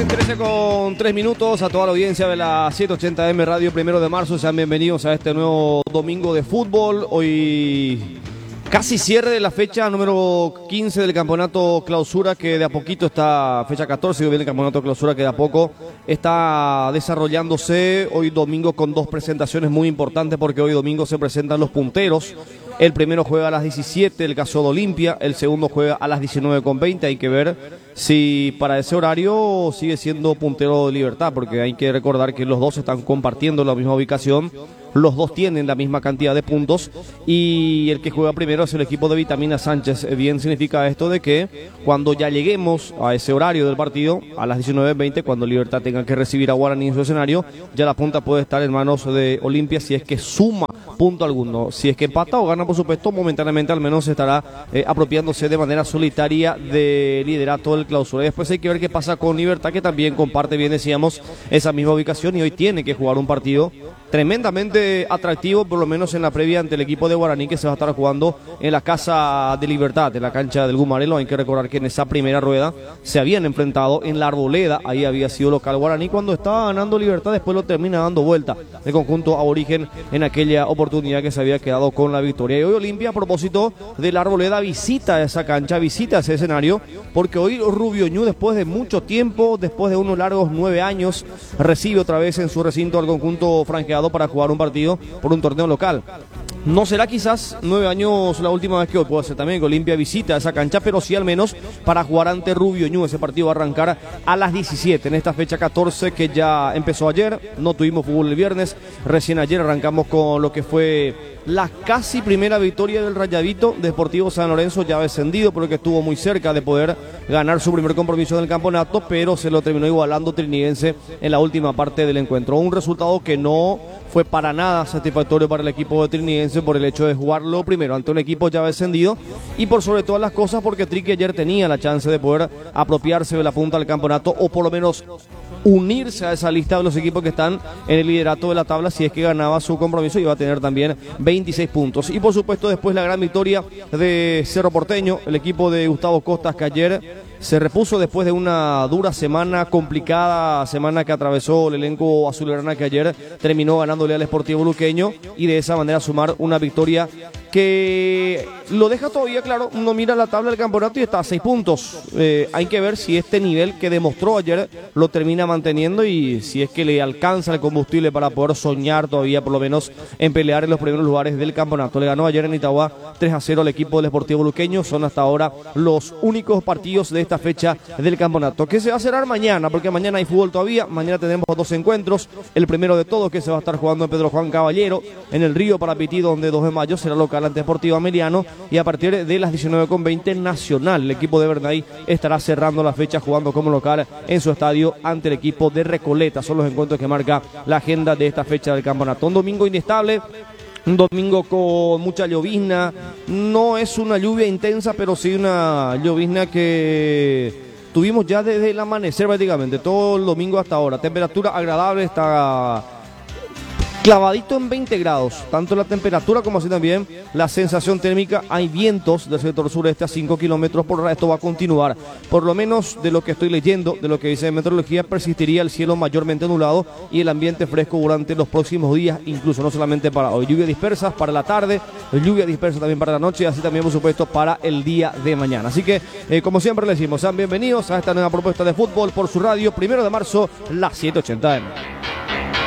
13 con 3 minutos a toda la audiencia de la 780M Radio 1 de marzo. Sean bienvenidos a este nuevo domingo de fútbol. Hoy casi cierre de la fecha número 15 del campeonato clausura, que de a poquito está, fecha 14, viene el campeonato clausura que de a poco está desarrollándose. Hoy domingo con dos presentaciones muy importantes, porque hoy domingo se presentan los punteros. El primero juega a las 17, el caso de Olimpia. El segundo juega a las 19:20. Hay que ver si para ese horario sigue siendo puntero de Libertad, porque hay que recordar que los dos están compartiendo la misma ubicación. Los dos tienen la misma cantidad de puntos y el que juega primero es el equipo de Vitamina Sánchez. Bien significa esto de que cuando ya lleguemos a ese horario del partido, a las 19:20, cuando Libertad tenga que recibir a Guaraní en su escenario, ya la punta puede estar en manos de Olimpia si es que suma punto alguno. Si es que empata o gana, por supuesto, momentáneamente al menos estará apropiándose de manera solitaria de liderato del clausura. Y después hay que ver qué pasa con Libertad, que también comparte, bien decíamos, esa misma ubicación y hoy tiene que jugar un partido tremendamente atractivo, por lo menos en la previa ante el equipo de Guaraní, que se va a estar jugando en la Casa de Libertad, en la cancha del Gumarelo. Hay que recordar que en esa primera rueda se habían enfrentado en la Arboleda, ahí había sido local Guaraní cuando estaba ganando Libertad, después lo termina dando vuelta el conjunto aborigen en aquella oportunidad que se había quedado con la victoria. Y hoy Olimpia, a propósito de la Arboleda, visita esa cancha, visita ese escenario, porque hoy Rubio Ñu, después de mucho tiempo, después de unos largos 9 años, recibe otra vez en su recinto al conjunto franjeado para jugar un partido por un torneo local. No será quizás 9 años la última vez que hoy puede ser también que Olimpia visita esa cancha, pero sí al menos para jugar ante Rubio Ñu. Ese partido va a arrancar a las 17 en esta fecha 14 que ya empezó ayer. No tuvimos fútbol el viernes, recién ayer arrancamos con lo que fue la casi primera victoria del Rayadito Deportivo San Lorenzo, ya descendido, pero que estuvo muy cerca de poder ganar su primer compromiso del campeonato, pero se lo terminó igualando Trinidense en la última parte del encuentro. Un resultado que no fue para nada satisfactorio para el equipo de Trinidense por el hecho de jugarlo primero ante un equipo ya descendido y por sobre todas las cosas porque Triqui ayer tenía la chance de poder apropiarse de la punta del campeonato o por lo menos unirse a esa lista de los equipos que están en el liderato de la tabla. Si es que ganaba su compromiso, iba a tener también 26 puntos. Y por supuesto después la gran victoria de Cerro Porteño, el equipo de Gustavo Costas, que ayer se repuso después de una dura semana, complicada semana que atravesó el elenco azulgrana, que ayer terminó ganándole al Sportivo Luqueño y de esa manera sumar una victoria que lo deja todavía claro. Uno mira la tabla del campeonato y está a 6 puntos. Hay que ver si este nivel que demostró ayer lo termina manteniendo y si es que le alcanza el combustible para poder soñar todavía por lo menos en pelear en los primeros lugares del campeonato. Le ganó ayer en Itagua 3-0 al equipo del Sportivo Luqueño. Son hasta ahora los únicos partidos de esta fecha del campeonato, que se va a cerrar mañana, porque mañana hay fútbol todavía. Mañana tenemos 2 encuentros. El primero de todos, que se va a estar jugando en Pedro Juan Caballero, en el Río Parapití, donde 2 de mayo será local ante Deportivo Ameliano, y a partir de las 19:20 Nacional, el equipo de Bernay estará cerrando la fecha jugando como local en su estadio ante el equipo de Recoleta. Son los encuentros que marca la agenda de esta fecha del campeonato. Un domingo inestable, un domingo con mucha llovizna. No es una lluvia intensa, pero sí una llovizna que tuvimos ya desde el amanecer prácticamente, todo el domingo hasta ahora. Temperatura agradable, está clavadito en 20 grados, tanto la temperatura como así también la sensación térmica. Hay vientos del sector sureste a 5 kilómetros por hora. Esto va a continuar, por lo menos de lo que estoy leyendo, de lo que dice meteorología, persistiría el cielo mayormente nublado y el ambiente fresco durante los próximos días, incluso no solamente para hoy. Lluvia dispersas para la tarde, lluvia dispersa también para la noche y así también, por supuesto, para el día de mañana. Así que, como siempre le decimos, sean bienvenidos a esta nueva propuesta de fútbol por su radio, 1 de marzo, la 780M.